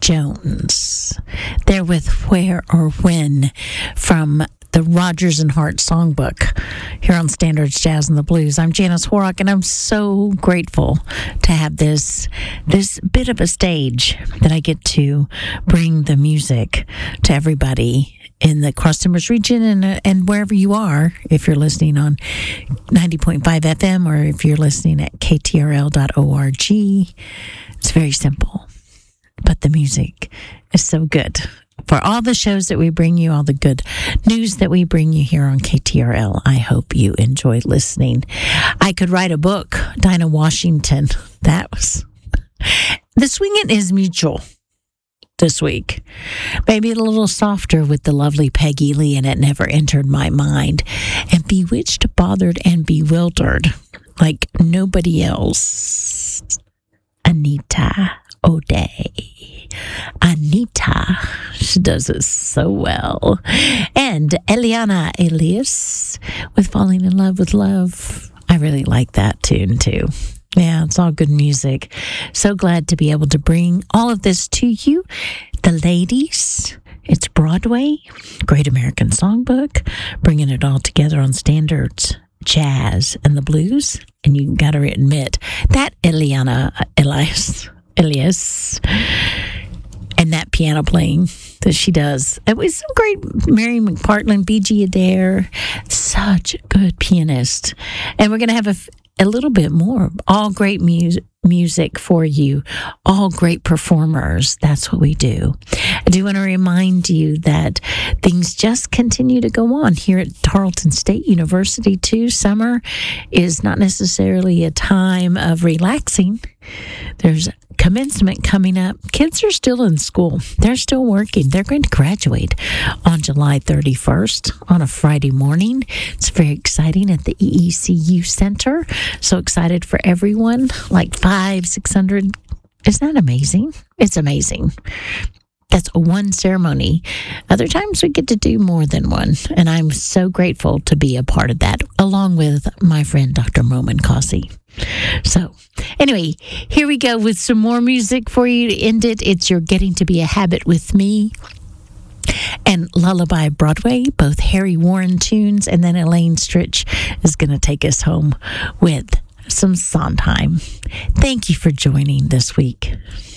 Jones. They're with Where or When from the Rodgers and Hart Songbook here on Standards Jazz and the Blues. I'm Janice Horrock, and I'm so grateful to have this bit of a stage that I get to bring the music to everybody in the Cross Timbers region and wherever you are, if you're listening on 90.5 FM or if you're listening at ktrl.org. It's very simple, but the music is so good. For all the shows that we bring you, all the good news that we bring you here on KTRL, I hope you enjoyed listening. I could write a book, Dinah Washington. The swinging is mutual this week. Maybe a little softer with the lovely Peggy Lee, and it never entered my mind. And bewitched, bothered, and bewildered like nobody else. Anita O'Day. Anita, she does it so well. And Eliana Elias with Falling in Love with Love. I really like that tune too. Yeah, it's all good music. So glad to be able to bring all of this to you. The ladies, it's Broadway, Great American Songbook, bringing it all together on Standards Jazz and the Blues. And you got to admit that Eliana Elias, and that piano playing that she does. It was so great. Mary McPartland, B.G. Adair, such a good pianist. And we're going to have a little bit more. All great music for you. All great performers. That's what we do. I do want to remind you that things just continue to go on here at Tarleton State University too. Summer is not necessarily a time of relaxing. There's commencement coming up. Kids are still in school. They're still working. They're going to graduate on July 31st on a Friday morning. It's very exciting at the EECU Center. So excited for everyone. Like 600. Isn't that amazing? It's amazing. That's one ceremony. Other times we get to do more than one. And I'm so grateful to be a part of that, along with my friend, Dr. Momin Kasi. So, anyway, here we go with some more music for you to end it. It's You're Getting to Be a Habit with Me and Lullaby Broadway, both Harry Warren tunes. And then Elaine Stritch is going to take us home with some Sondheim. Thank you for joining this week.